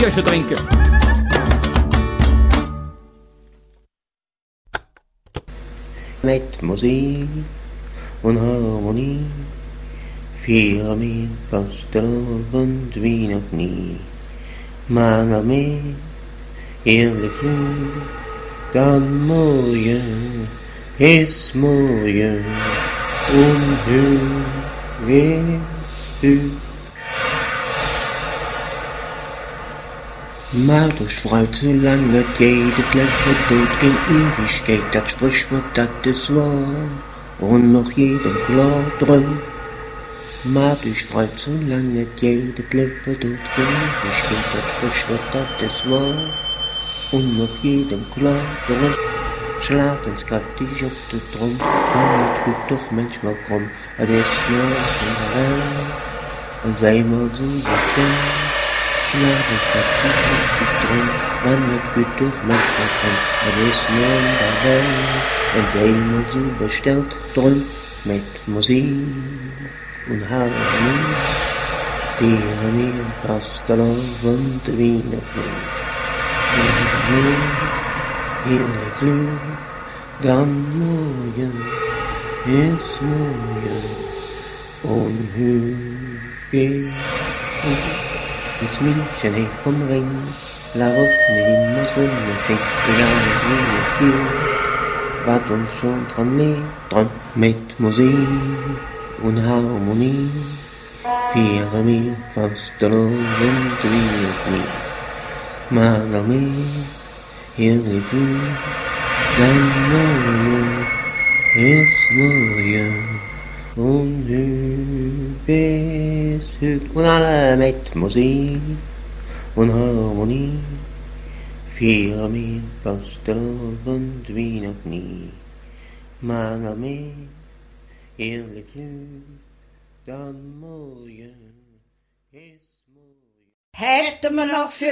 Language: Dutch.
biertje drinken. Met muziek en harmonie vieren we vastelavond wie nog niet. Maar daarmee eerlijk vloed, dan mooie is mooie. Onheus weer u. Maar dus fruit zolang het geht, het leven doet geen Ewigkeit, dat Sprichwort, dat is waar, und noch jedem klar drum. Maar dus fruit zolang het geht, het leven doet geen Ewigkeit, dat Sprichwort, dat is waar, und noch jedem klar drum. Schlag eens krachtig op de trom, maar het goed toch manchmal krom, het is nooit in de welt, en zij maar zo bestemd. Schlag eens krachtig op de trom, maar het goed toch manchmal krom, het is nooit in de welt, en zij maar zo besteld. Drum met muziek en harmonie, vieren we vastelavond wie nog niet. Heerlijk vlug, dan morgen is morgen. Onheugig ins München heeft vom Ring, waarop nu immer Sonnenschein, egal wie het geht, wat ons schon dran lebt, dran met muziek en harmonie, vieren we vastelavond wie nog niet. Maar daarmee heerlijk vlug, dan morgen is morgen. Onheugig is het. En alle met muziek en harmonie vieren we vastelavond wie nog niet. Maar daarmee heerlijk vlug, dan morgen is morgen. Hätte man noch für